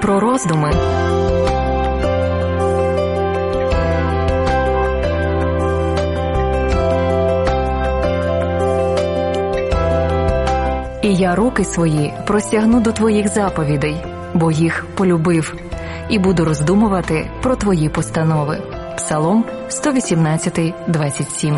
про роздуми. І я руки свої простягну до твоїх заповідей, бо їх полюбив, і буду роздумувати про твої постанови. Псалом 118, 27.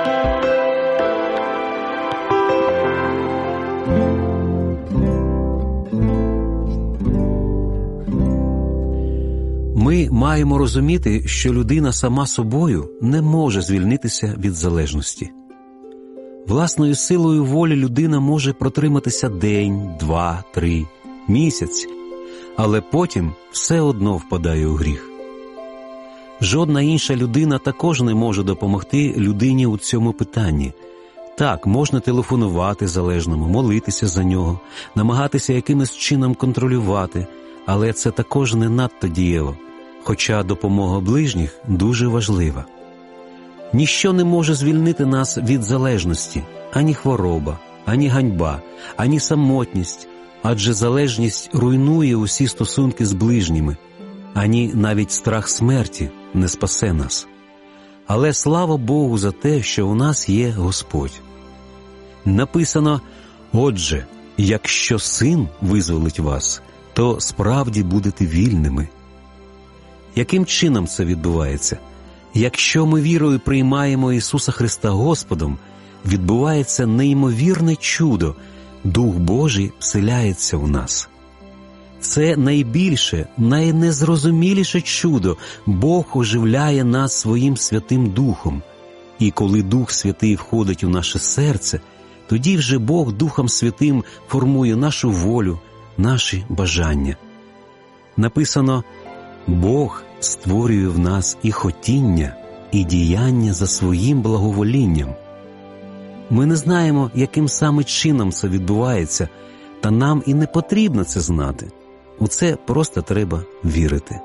Ми маємо розуміти, що людина сама собою не може звільнитися від залежності. Власною силою волі людина може протриматися день, 2, 3, місяць, але потім все одно впадає у гріх. Жодна інша людина також не може допомогти людині у цьому питанні. Так, можна телефонувати залежному, молитися за нього, намагатися якимось чином контролювати, але це також не надто дієво, хоча допомога ближніх дуже важлива. Ніщо не може звільнити нас від залежності, ані хвороба, ані ганьба, ані самотність, адже залежність руйнує усі стосунки з ближніми, ані навіть страх смерті не спасе нас. Але слава Богу за те, що у нас є Господь. Написано: «Отже, якщо Син визволить вас, то справді будете вільними». Яким чином це відбувається? Якщо ми вірою приймаємо Ісуса Христа Господом, відбувається неймовірне чудо – Дух Божий вселяється у нас. Це найбільше, найнезрозуміліше чудо – Бог оживляє нас Своїм Святим Духом. І коли Дух Святий входить у наше серце, тоді вже Бог Духом Святим формує нашу волю, наші бажання. Написано: «Бог створює в нас і хотіння, і діяння за своїм благоволінням». Ми не знаємо, яким саме чином це відбувається, та нам і не потрібно це знати. У це просто треба вірити.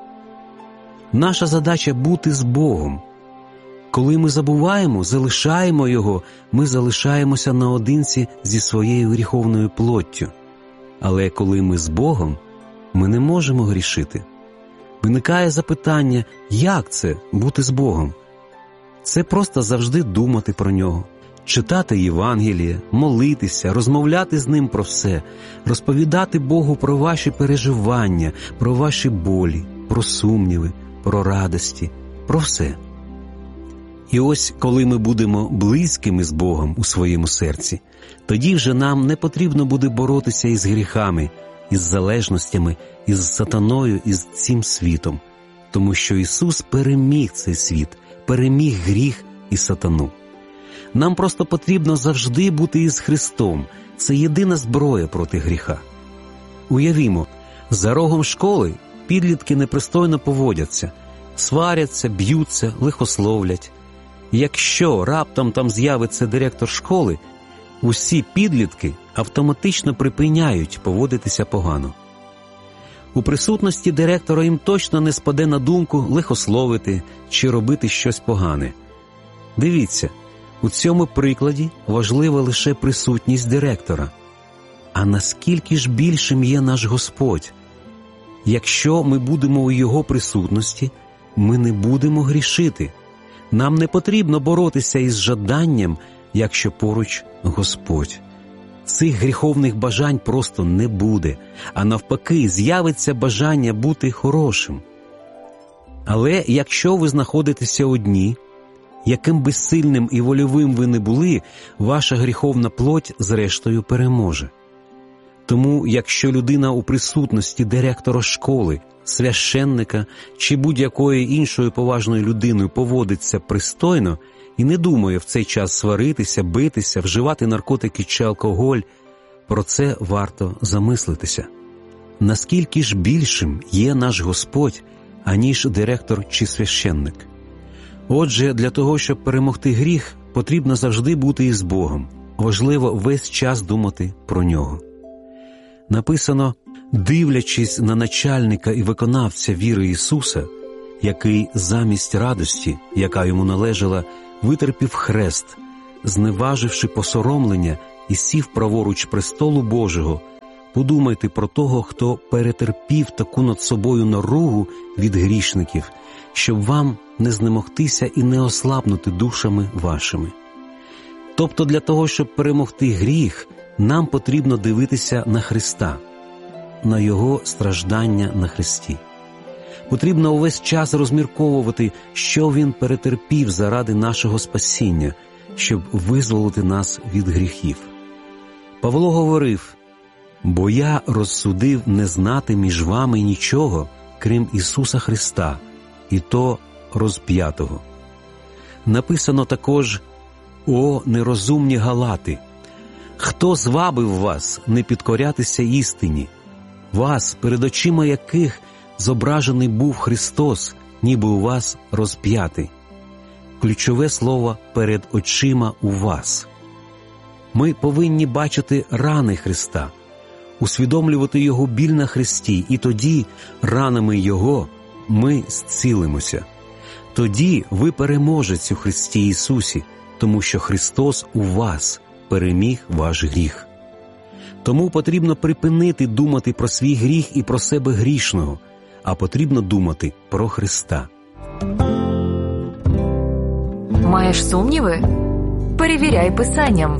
Наша задача – бути з Богом. Коли ми забуваємо, залишаємо Його, ми залишаємося наодинці зі своєю гріховною плоттю. Але коли ми з Богом, ми не можемо грішити. Виникає запитання, як це – бути з Богом? Це просто завжди думати про Нього, читати Євангеліє, молитися, розмовляти з Ним про все, розповідати Богу про ваші переживання, про ваші болі, про сумніви, про радості, про все. І ось, коли ми будемо близькими з Богом у своєму серці, тоді вже нам не потрібно буде боротися із гріхами, із залежностями, із сатаною, із цим світом, тому що Ісус переміг цей світ, переміг гріх і сатану. Нам просто потрібно завжди бути із Христом. Це єдина зброя проти гріха. Уявімо, за рогом школи підлітки непристойно поводяться, сваряться, б'ються, лихословлять. Якщо раптом там з'явиться директор школи, усі підлітки автоматично припиняють поводитися погано. У присутності директора їм точно не спаде на думку лихословити чи робити щось погане. Дивіться, у цьому прикладі важлива лише присутність директора. А наскільки ж більшим є наш Господь? Якщо ми будемо у Його присутності, ми не будемо грішити. Нам не потрібно боротися із жаданням, якщо поруч Господь. Цих гріховних бажань просто не буде, а навпаки, з'явиться бажання бути хорошим. Але якщо ви знаходитеся одні, яким безсильним і вольовим ви не були, ваша гріховна плоть зрештою переможе. Тому, якщо людина у присутності директора школи, священника чи будь-якої іншої поважної людини поводиться пристойно і не думає в цей час сваритися, битися, вживати наркотики чи алкоголь, про це варто замислитися. Наскільки ж більшим є наш Господь, аніж директор чи священник? Отже, для того, щоб перемогти гріх, потрібно завжди бути із Богом. Важливо весь час думати про Нього. Написано: «Дивлячись на начальника і виконавця віри Ісуса, який замість радості, яка йому належала, витерпів хрест, зневаживши посоромлення і сів праворуч престолу Божого, Подумайте про того, хто перетерпів таку над собою наругу від грішників, щоб вам не знемогтися і не ослабнути душами вашими. Тобто для того, щоб перемогти гріх, нам потрібно дивитися на Христа, на Його страждання на хресті. Потрібно увесь час розмірковувати, що Він перетерпів заради нашого спасіння, щоб визволити нас від гріхів. Павло говорив: «Бо я розсудив не знати між вами нічого, крім Ісуса Христа, і то розп'ятого». Написано також: «О, нерозумні галати! Хто звабив вас не підкорятися істині? Вас, перед очима яких зображений був Христос, ніби у вас розп'ятий». Ключове слово «перед очима у вас». Ми повинні бачити рани Христа, усвідомлювати Його біль на хресті, і тоді ранами Його ми зцілимося. Тоді ви переможець у Христі Ісусі, тому що Христос у вас переміг ваш гріх. Тому потрібно припинити думати про свій гріх і про себе грішного, а потрібно думати про Христа. Маєш сумніви? Перевіряй Писанням.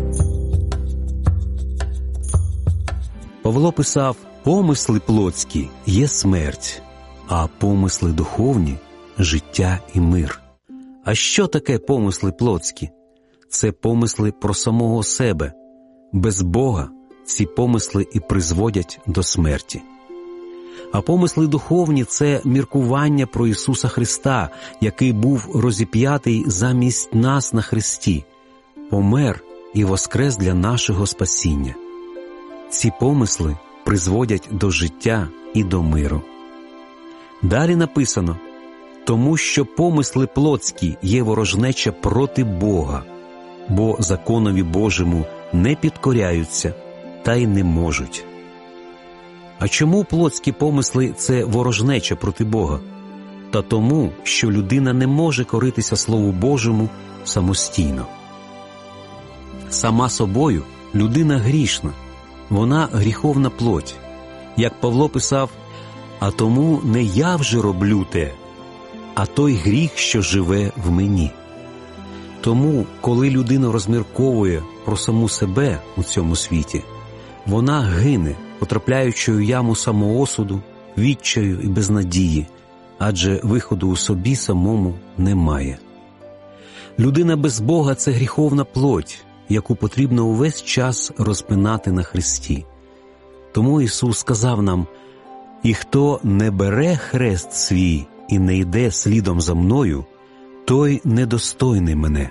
Павло писав: «Помисли плотські є смерть, а помисли духовні – життя і мир». А що таке помисли плотські? Це помисли про самого себе. Без Бога ці помисли і призводять до смерті. А помисли духовні – це міркування про Ісуса Христа, який був розіп'ятий замість нас на хресті, помер і воскрес для нашого спасіння. Ці помисли призводять до життя і до миру. Далі написано: «Тому що помисли плотські є ворожнеча проти Бога, бо законові Божому не підкоряються та й не можуть». А чому плотські помисли – це ворожнеча проти Бога? Та тому, що людина не може коритися Слову Божому самостійно. Сама собою людина грішна, вона гріховна плоть. Як Павло писав: «А тому не я вже роблю те, а той гріх, що живе в мені». Тому, коли людина розмірковує про саму себе у цьому світі, вона гине, потрапляючи у яму самоосуду, відчаю і безнадії, адже виходу у собі самому немає. Людина без Бога – це гріховна плоть, яку потрібно увесь час розпинати на хресті. Тому Ісус сказав нам: «І хто не бере хрест свій і не йде слідом за мною, той недостойний мене».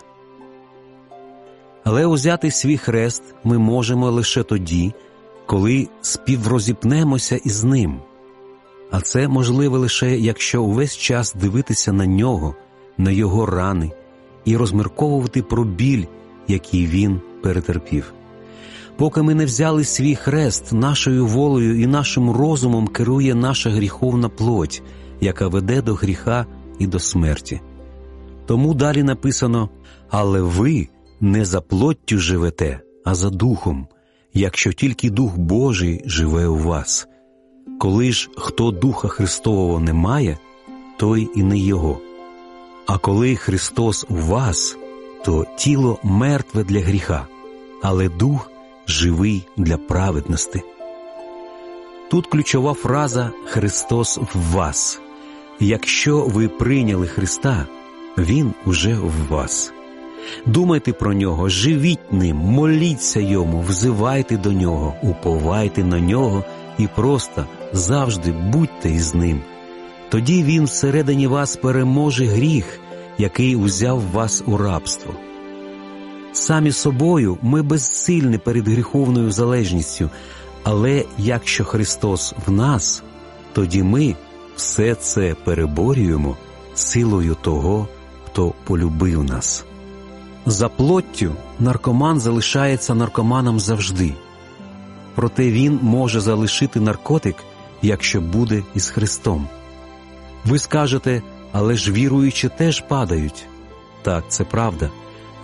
Але узяти свій хрест ми можемо лише тоді, коли співрозіпнемося із Ним. А це можливо лише, якщо увесь час дивитися на Нього, на Його рани і розмірковувати про біль, який Він перетерпів. Поки ми не взяли свій хрест, нашою волею і нашим розумом керує наша гріховна плоть, яка веде до гріха і до смерті. Тому далі написано: «Але ви не за плоттю живете, а за Духом, якщо тільки Дух Божий живе у вас. Коли ж хто Духа Христового не має, той і не Його. А коли Христос у вас, то тіло мертве для гріха, але Дух живий для праведності». Тут ключова фраза «Христос в вас». Якщо ви прийняли Христа, Він уже в вас. Думайте про Нього, живіть Ним, моліться Йому, взивайте до Нього, уповайте на Нього і просто завжди будьте із Ним. Тоді Він всередині вас переможе гріх, який узяв вас у рабство. Самі собою ми безсильні перед гріховною залежністю, але якщо Христос в нас, тоді ми все це переборюємо силою того, хто полюбив нас. За плоттю наркоман залишається наркоманом завжди. Проте він може залишити наркотик, якщо буде із Христом. Ви скажете: «Але ж віруючі теж падають». Так, це правда.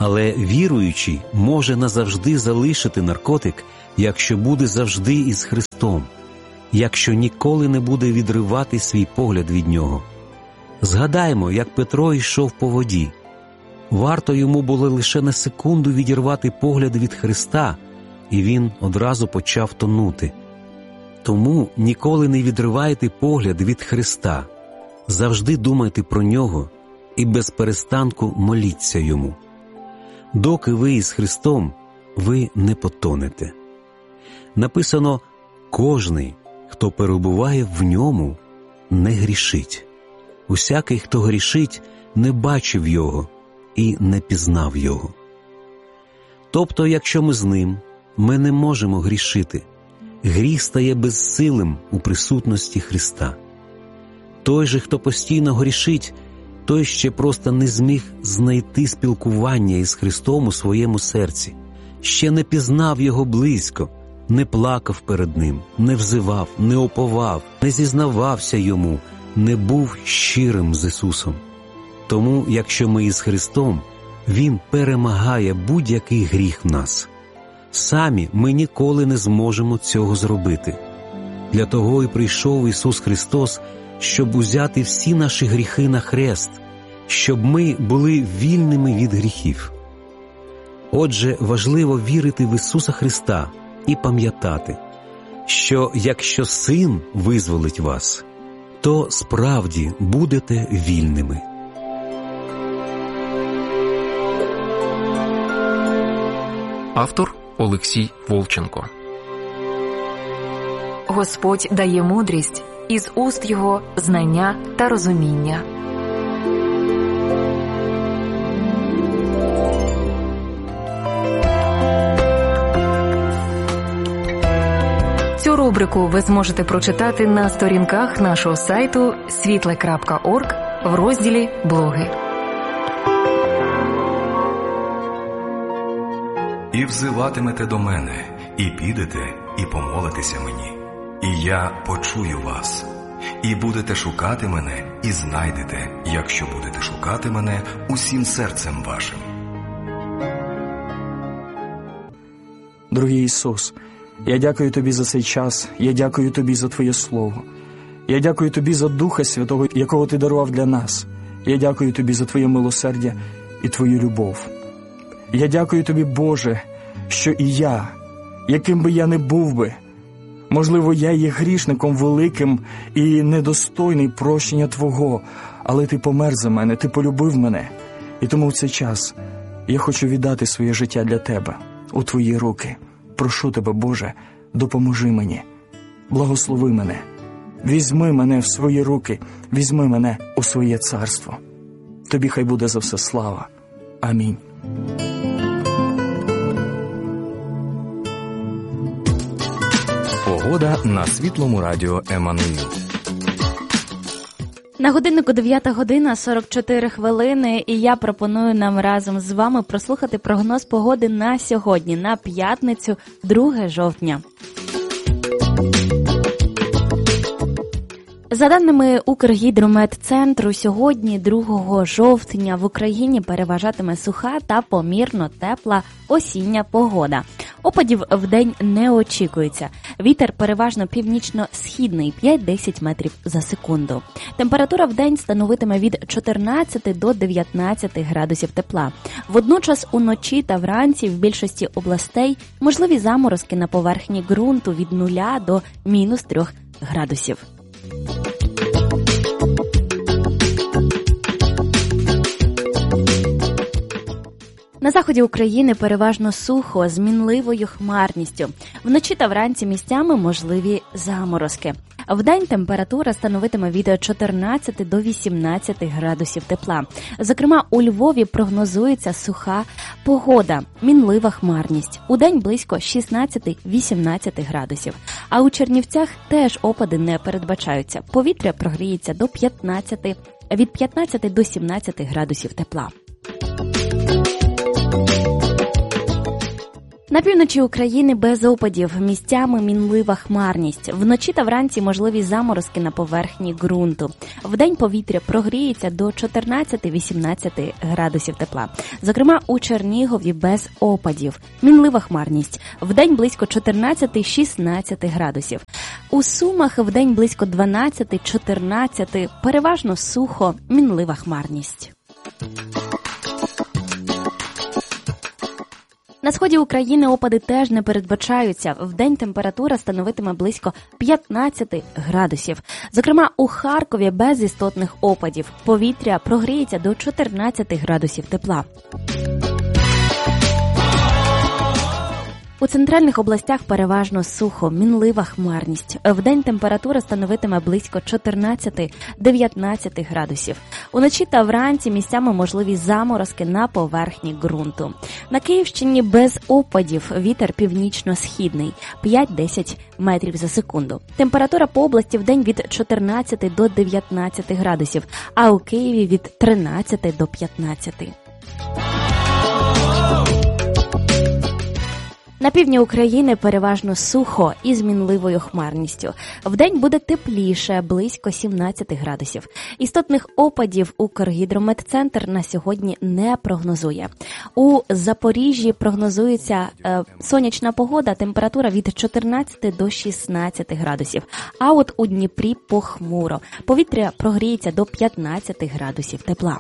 Але віруючий може назавжди залишити наркотик, якщо буде завжди із Христом, якщо ніколи не буде відривати свій погляд від нього. Згадаймо, як Петро йшов по воді. Варто йому було лише на секунду відірвати погляд від Христа, і він одразу почав тонути. Тому ніколи не відривайте погляд від Христа. Завжди думайте про Нього і без перестанку моліться Йому. Доки ви із Христом, ви не потонете. Написано: «Кожний, хто перебуває в Ньому, не грішить. Усякий, хто грішить, не бачив Його і не пізнав Його». Тобто, якщо ми з Ним, ми не можемо грішити. Гріх стає безсилим у присутності Христа. Той же, хто постійно грішить, той ще просто не зміг знайти спілкування із Христом у своєму серці, ще не пізнав Його близько, не плакав перед Ним, не взивав, не оповав, не зізнавався Йому, не був щирим з Ісусом. Тому, якщо ми із Христом, Він перемагає будь-який гріх в нас. Самі ми ніколи не зможемо цього зробити. Для того і прийшов Ісус Христос, щоб узяти всі наші гріхи на хрест, щоб ми були вільними від гріхів. Отже, важливо вірити в Ісуса Христа і пам'ятати, що якщо Син визволить вас, то справді будете вільними. Автор Олексій Волченко. Господь дає мудрість, із уст Його знання та розуміння. Цю рубрику ви зможете прочитати на сторінках нашого сайту світле.орг в розділі «Блоги». «І взиватимете до мене, і підете, і помолитеся мені, і я почую вас. І будете шукати мене, і знайдете, якщо будете шукати мене усім серцем вашим». Дорогий Ісус, я дякую Тобі за цей час, я дякую Тобі за Твоє Слово. Я дякую Тобі за Духа Святого, якого Ти дарував для нас. Я дякую Тобі за Твоє милосердя і Твою любов. Я дякую Тобі, Боже, що і я, яким би я не був би, можливо, я є грішником великим і недостойний прощення Твого, але Ти помер за мене, Ти полюбив мене. І тому в цей час я хочу віддати своє життя для Тебе, у Твої руки. Прошу Тебе, Боже, допоможи мені, благослови мене, візьми мене в свої руки, візьми мене у своє царство. Тобі хай буде за все слава. Амінь. Погода на Світлому радіо Еммануїл. На годиннику 9 година 44 хвилини, і я пропоную нам разом з вами прослухати прогноз погоди на сьогодні, на п'ятницю, 2 жовтня. За даними Укргідрометцентру, сьогодні, 2 жовтня, в Україні переважатиме суха та помірно тепла осіння погода. Опадів вдень не очікується. Вітер переважно північно-східний 5-10 метрів за секунду. Температура вдень становитиме від 14 до 19 градусів тепла. Водночас уночі та вранці в більшості областей можливі заморозки на поверхні ґрунту від 0 до -3 градусів. На заході України переважно сухо, з мінливою хмарністю. Вночі та вранці місцями можливі заморозки. Вдень температура становитиме від 14 до 18 градусів тепла. Зокрема, у Львові прогнозується суха погода, мінлива хмарність. Удень близько 16-18 градусів. А у Чернівцях теж опади не передбачаються. Повітря прогріється від 15 до 17 градусів тепла. На півночі України без опадів, місцями мінлива хмарність. Вночі та вранці можливі заморозки на поверхні ґрунту. Вдень повітря прогріється до 14-18 градусів тепла. Зокрема, у Чернігові без опадів. Мінлива хмарність. Вдень близько 14-16 градусів. У Сумах вдень близько 12-14, переважно сухо, мінлива хмарність. На сході України опади теж не передбачаються. Вдень температура становитиме близько 15 градусів. Зокрема, у Харкові без істотних опадів. Повітря прогріється до 14 градусів тепла. У центральних областях переважно сухо, мінлива хмарність. Вдень температура становитиме близько 14-19 градусів. Уночі та вранці місцями можливі заморозки на поверхні ґрунту. На Київщині без опадів, вітер північно-східний, 5-10 метрів за секунду. Температура по області вдень від 14 до 19 градусів, а у Києві від 13 до 15. На півдні України переважно сухо і з мінливою хмарністю. Вдень буде тепліше, близько 17 градусів. Істотних опадів Укргідрометцентр на сьогодні не прогнозує. У Запоріжжі прогнозується сонячна погода, температура від 14 до 16 градусів. А от у Дніпрі похмуро. Повітря прогріється до 15 градусів тепла.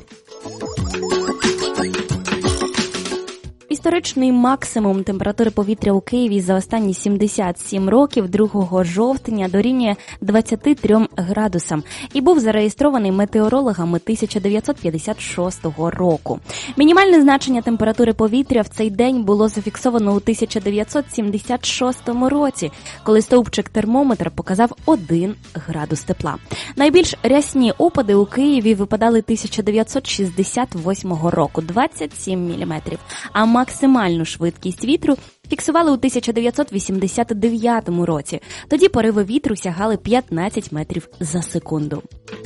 Історичний максимум температури повітря у Києві за останні 77 років 2 жовтня дорівнює 23 градусам і був зареєстрований метеорологами 1956 року. Мінімальне значення температури повітря в цей день було зафіксовано у 1976 році, коли стовпчик термометра показав 1 градус тепла. Найбільш рясні опади у Києві випадали 1968 року – 27 мм, а максимальну швидкість вітру фіксували у 1989 році. Тоді пориви вітру сягали 15 метрів за секунду.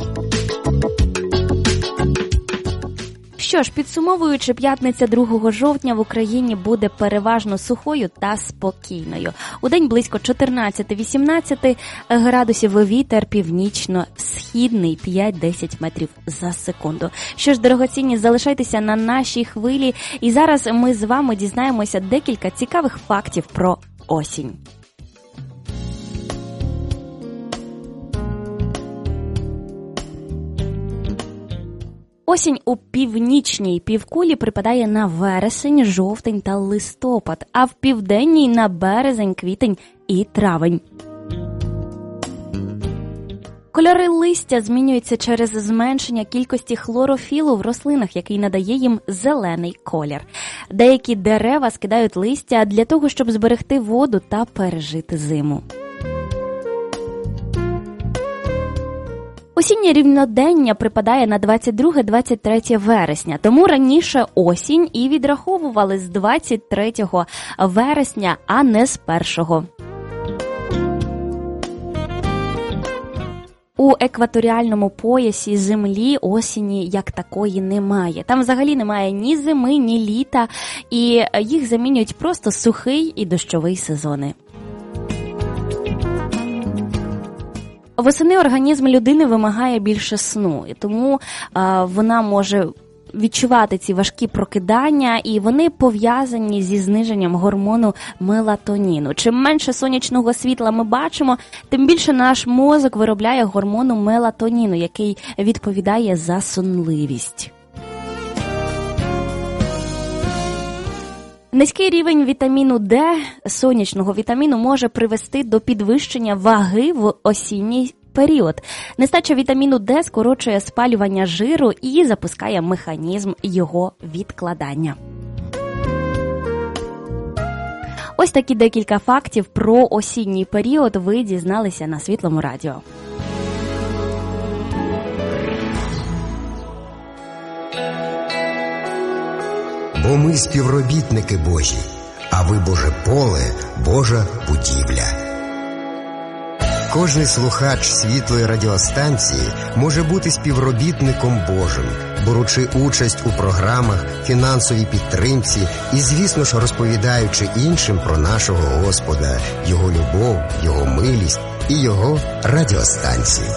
Що ж, підсумовуючи, п'ятниця 2 жовтня в Україні буде переважно сухою та спокійною. Удень близько 14-18 градусів, вітер північно-східний 5-10 метрів за секунду. Що ж, дорогоцінні, залишайтеся на нашій хвилі. І зараз ми з вами дізнаємося декілька цікавих фактів про осінь. Осінь у північній півкулі припадає на вересень, жовтень та листопад, а в південній – на березень, квітень і травень. Кольори листя змінюються через зменшення кількості хлорофілу в рослинах, який надає їм зелений колір. Деякі дерева скидають листя для того, щоб зберегти воду та пережити зиму. Осіннє рівнодення припадає на 22-23 вересня, тому раніше осінь і відраховували з 23 вересня, а не з 1-го. У екваторіальному поясі Землі осені як такої немає. Там взагалі немає ні зими, ні літа, і їх замінюють просто сухий і дощовий сезони. Восени організм людини вимагає більше сну, і тому вона може відчувати ці важкі прокидання, і вони пов'язані зі зниженням гормону мелатоніну. Чим менше сонячного світла ми бачимо, тим більше наш мозок виробляє гормону мелатоніну, який відповідає за сонливість. Низький рівень вітаміну Д, сонячного вітаміну, може привести до підвищення ваги в осінній період. Нестача вітаміну Д скорочує спалювання жиру і запускає механізм його відкладання. Ось такі декілька фактів про осінній період ви дізналися на Світлому радіо. Бо ми співробітники Божі, а ви Боже поле, Божа будівля. Кожний слухач світлої радіостанції може бути співробітником Божим, беручи участь у програмах, фінансовій підтримці і, звісно ж, розповідаючи іншим про нашого Господа, Його любов, Його милість і Його радіостанції.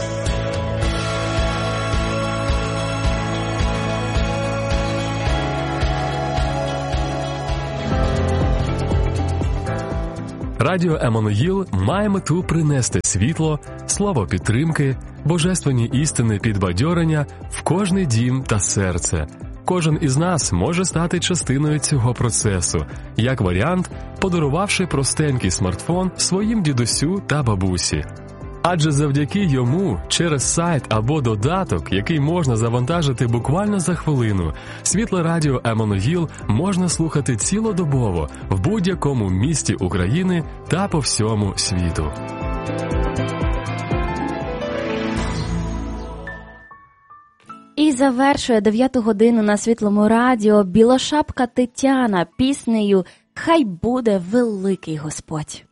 Радіо Еммануїл має мету принести світло, слово підтримки, божественні істини підбадьорення в кожний дім та серце. Кожен із нас може стати частиною цього процесу, як варіант, подарувавши простенький смартфон своїм дідусю та бабусі. Адже завдяки йому, через сайт або додаток, який можна завантажити буквально за хвилину, світле радіо Еммануїл можна слухати цілодобово в будь-якому місті України та по всьому світу. І завершує 9-ту годину на Світлому радіо білошапка Тетяна піснею «Хай буде великий Господь».